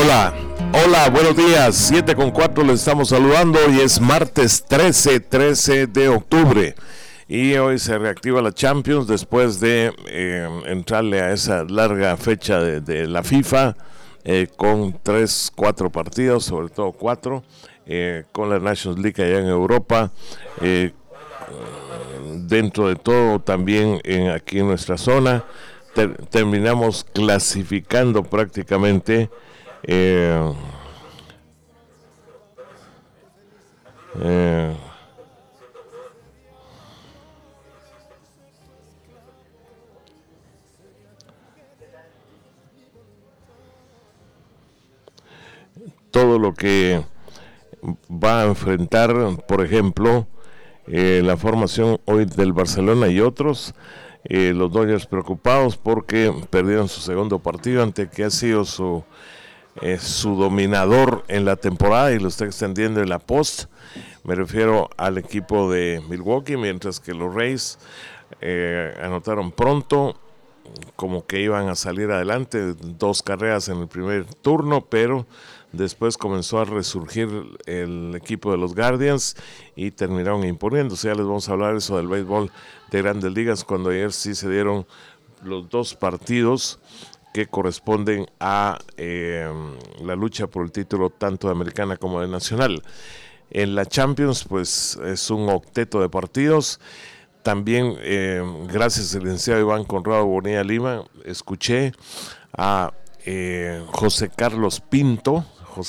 Hola, hola, buenos días, 7:04, les estamos saludando. Hoy es martes 13 de octubre y hoy se reactiva la Champions después de entrarle a esa larga fecha de la FIFA con 4 partidos, sobre todo 4, con la Nations League allá en Europa, dentro de todo también aquí en nuestra zona. Terminamos clasificando prácticamente todo lo que va a enfrentar, por ejemplo, la formación hoy del Barcelona y otros. Los Dodgers preocupados porque perdieron su segundo partido ante que ha sido su dominador en la temporada y lo está extendiendo en la post. Me refiero al equipo de Milwaukee, mientras que los Rays anotaron pronto, como que iban a salir adelante, 2 carreras en el primer turno, pero después comenzó a resurgir el equipo de los Guardians y terminaron imponiéndose. Ya les vamos a hablar eso del béisbol de Grandes Ligas, cuando ayer sí se dieron los 2 partidos que corresponden a la lucha por el título tanto de Americana como de Nacional. En la Champions, pues es un octeto de partidos. También, gracias al licenciado Iván Conrado Bonilla Lima, escuché a José Carlos Pinto,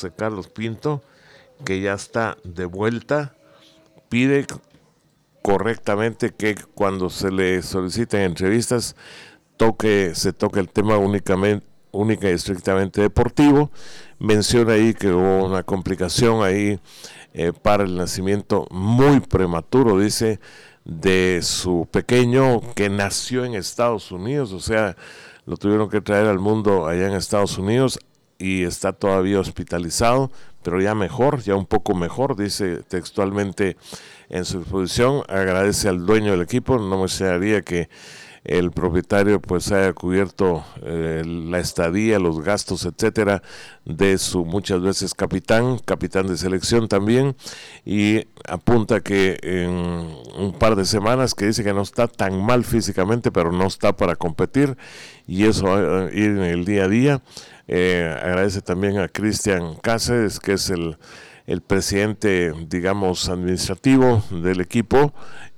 que ya está de vuelta. Pide correctamente que cuando se le soliciten entrevistas se toque el tema única y estrictamente deportivo. Menciona ahí que hubo una complicación ahí para el nacimiento muy prematuro, dice, de su pequeño, que nació en Estados Unidos, o sea, lo tuvieron que traer al mundo allá en Estados Unidos y está todavía hospitalizado, pero ya mejor, ya un poco mejor, dice textualmente en su exposición. Agradece al dueño del equipo, no me gustaría que el propietario pues haya cubierto la estadía, los gastos, etcétera, de su muchas veces capitán de selección también, y apunta que en un par de semanas, que dice que no está tan mal físicamente, pero no está para competir, y eso va a ir en el día a día. Agradece también a Cristian Cáceres, que es el presidente, digamos, administrativo del equipo,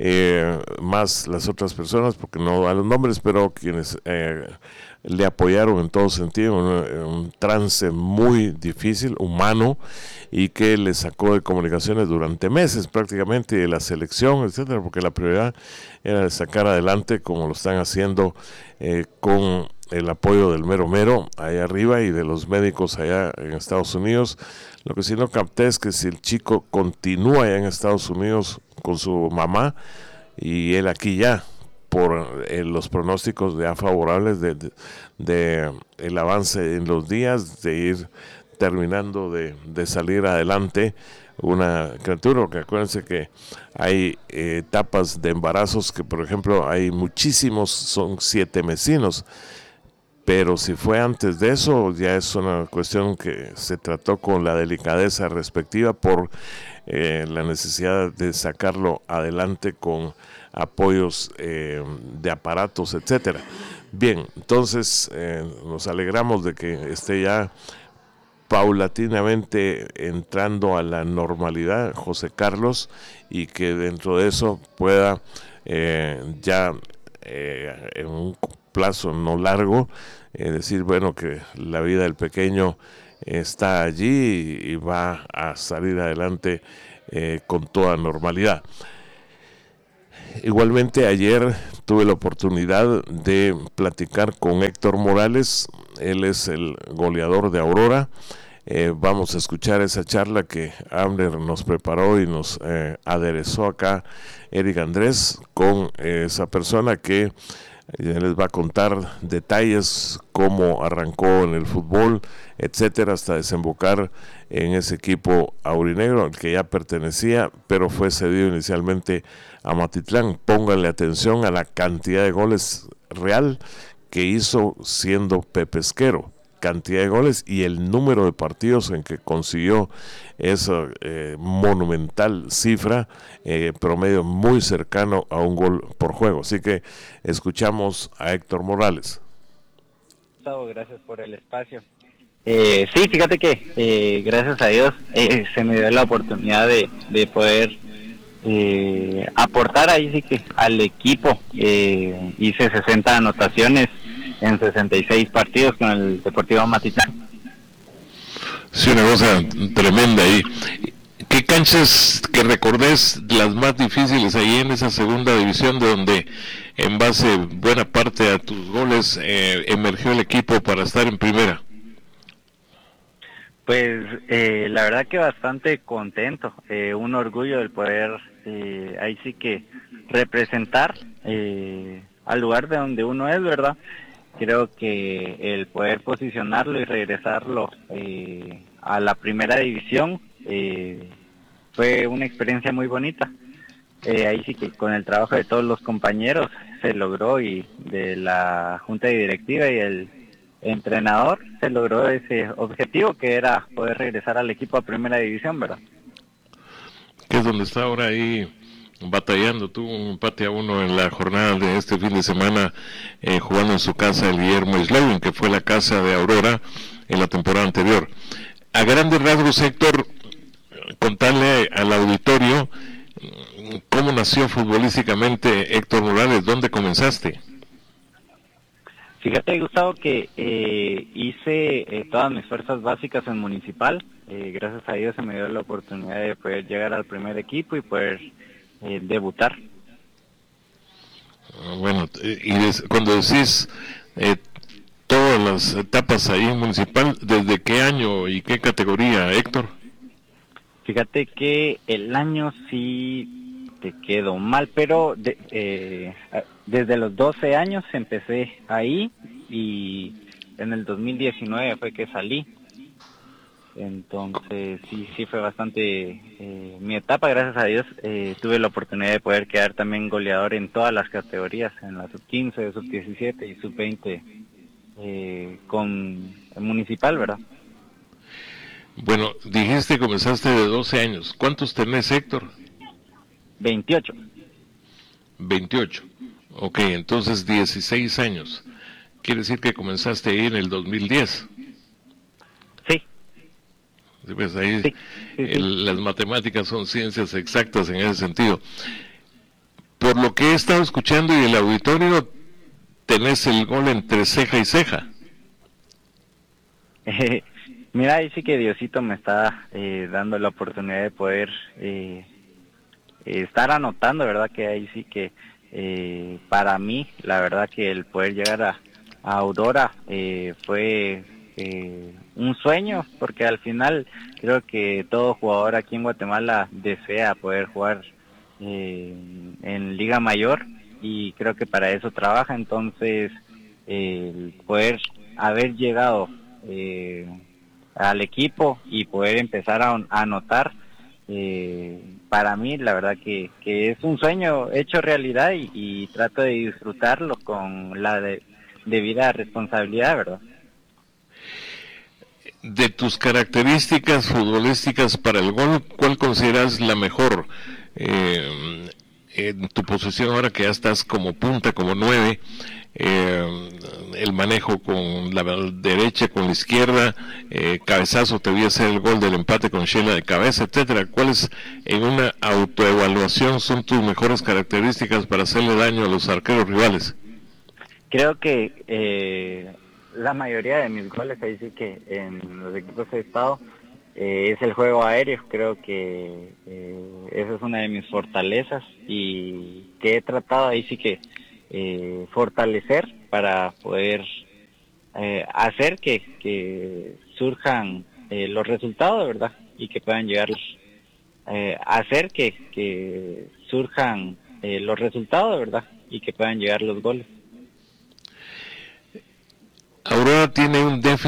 más las otras personas, porque no dan los nombres, pero quienes le apoyaron en todo sentido, un trance muy difícil, humano, y que le sacó de comunicaciones durante meses prácticamente, de la selección, etcétera, porque la prioridad era de sacar adelante, como lo están haciendo con el apoyo del mero allá arriba y de los médicos allá en Estados Unidos. Lo que sí no capté es que si el chico continúa allá en Estados Unidos con su mamá y él aquí ya, por los pronósticos ya favorables de el avance en los días, de ir terminando de salir adelante una criatura, porque acuérdense que hay etapas de embarazos que, por ejemplo, hay muchísimos, son 7 mesinos, pero si fue antes de eso, ya es una cuestión que se trató con la delicadeza respectiva por la necesidad de sacarlo adelante con apoyos de aparatos, etcétera. Bien, entonces nos alegramos de que esté ya paulatinamente entrando a la normalidad José Carlos, y que dentro de eso pueda ya en un plazo no largo decir, bueno, que la vida del pequeño está allí y va a salir adelante con toda normalidad. Igualmente ayer tuve la oportunidad de platicar con Héctor Morales, él es el goleador de Aurora. Vamos a escuchar esa charla que Amner nos preparó y nos aderezó acá Eric Andrés con esa persona que les va a contar detalles, cómo arrancó en el fútbol, etcétera, hasta desembocar en ese equipo aurinegro al que ya pertenecía, pero fue cedido inicialmente a Matitlán. Pónganle atención a la cantidad de goles real que hizo siendo pepesquero. cantidad de goles y el número de partidos en que consiguió esa monumental cifra, promedio muy cercano a un gol por juego. Así que escuchamos a Héctor Morales. Gracias por el espacio. Sí, fíjate que gracias a Dios se me dio la oportunidad de poder aportar ahí sí que al equipo. Hice 60 anotaciones en 66 partidos con el Deportivo Matitán. Sí, una cosa tremenda ahí. ¿Qué canchas que recordés las más difíciles ahí en esa segunda división, de donde en base buena parte a tus goles emergió el equipo para estar en primera? Pues la verdad que bastante contento, un orgullo el poder ahí sí que representar al lugar de donde uno es, ¿verdad? Creo que el poder posicionarlo y regresarlo a la primera división fue una experiencia muy bonita. Ahí sí que con el trabajo de todos los compañeros se logró, y de la junta directiva y el entrenador se logró ese objetivo, que era poder regresar al equipo a primera división, ¿verdad? Que es donde está ahora ahí batallando. Tuvo un empate a 1 en la jornada de este fin de semana, jugando en su casa el Guillermo Islauin, que fue la casa de Aurora en la temporada anterior. A grandes rasgos, Héctor, contarle al auditorio cómo nació futbolísticamente Héctor Morales, ¿dónde comenzaste? Fíjate, Gustavo, que hice todas mis fuerzas básicas en Municipal. Gracias a Dios se me dio la oportunidad de poder llegar al primer equipo y poder debutar. Bueno, cuando decís todas las etapas ahí en Municipal, ¿desde qué año y qué categoría, Héctor? Fíjate que el año sí te quedó mal, pero desde los 12 años empecé ahí, y en el 2019 fue que salí. Entonces sí fue bastante mi etapa. Gracias a Dios tuve la oportunidad de poder quedar también goleador en todas las categorías, en la sub-15, sub-17 y sub-20 con el Municipal, ¿verdad? Bueno, dijiste que comenzaste de 12 años. ¿Cuántos tenés, Héctor? 28. 28. Ok, entonces 16 años. Quiere decir que comenzaste ahí en el 2010. Sí. Pues ahí Sí. las matemáticas son ciencias exactas en ese sentido. Por lo que he estado escuchando y el auditorio, tenés el gol entre ceja y ceja. Mira, ahí sí que Diosito me está dando la oportunidad de poder estar anotando, ¿verdad? Que ahí sí que para mí, la verdad que el poder llegar a Aurora fue un sueño, porque al final creo que todo jugador aquí en Guatemala desea poder jugar en Liga Mayor, y creo que para eso trabaja. Entonces el poder haber llegado al equipo y poder empezar a anotar, para mí la verdad que es un sueño hecho realidad, y trato de disfrutarlo con la debida responsabilidad, ¿verdad? De tus características futbolísticas para el gol, ¿cuál consideras la mejor? En tu posición ahora que ya estás como punta, como 9, el manejo con la derecha, con la izquierda, cabezazo, te voy a hacer el gol del empate con Sheila de cabeza, etcétera. ¿Cuáles en una autoevaluación son tus mejores características para hacerle daño a los arqueros rivales? Creo que la mayoría de mis goles, ahí sí que en los equipos he estado, es el juego aéreo. Creo que esa es una de mis fortalezas, y que he tratado ahí sí que fortalecer para poder hacer que surjan los resultados, ¿verdad? Y que puedan llegar, hacer que surjan los resultados, ¿verdad? Y que puedan llegar los goles. Aurora tiene un déficit